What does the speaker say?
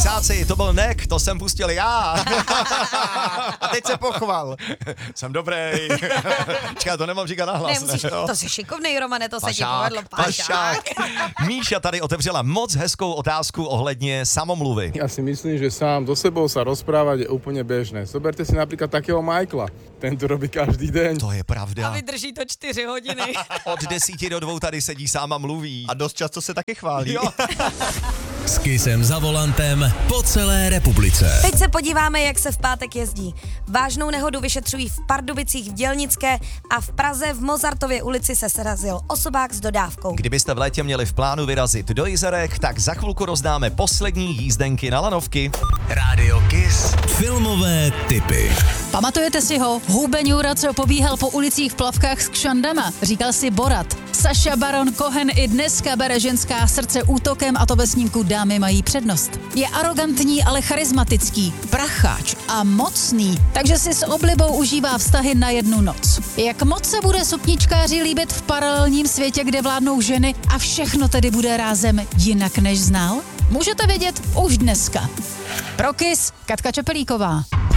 Klusáci, to byl Nek, to jsem pustil já. A teď se pochval. Jsem dobrý. Čeká, to nemám říkat nahlas. Nemusíš, to jsi šikovnej, Romane, to se ti Pašák, povedlo. Pašák. Míša tady otevřela moc hezkou otázku ohledně samomluvy. Ja si myslím, že sám so sebou sa rozprávať je úplne bežné. Zoberte si napríklad takého Michaela. Ten to robí každý deň. To je A pravda. vydrží to 4 hodiny. Od 10 do 2 tady sedí sám a mluví. A dost často se taky chválí. Jo. S Kissem za volantem po celé republice. Teď se podíváme, jak se v pátek jezdí. Vážnou nehodu vyšetřují v Pardubicích v Dělnické a v Praze v Mozartově ulici se srazil osobák s dodávkou. Kdybyste v létě měli v plánu vyrazit do Jizerek, tak za chvilku rozdáme poslední jízdenky na lanovky. Rádio Kiss. Filmové tipy. Pamatujete si ho? Huben Jura, co pobíhal po ulicích v plavkách s kšandama. Říkal si Borat. Saša Baron Cohen i dneska bere ženská srdce útokem a to ve snímku Dámy mají přednost. Je arrogantní, ale charismatický, pracháč a mocný, takže si s oblibou užívá vztahy na jednu noc. Jak moc se bude sukničkáři líbit v paralelním světě, kde vládnou ženy a všechno tedy bude rázem jinak než znal? Můžete vědět už dneska. Pro Kiss, Katka Čepelíková.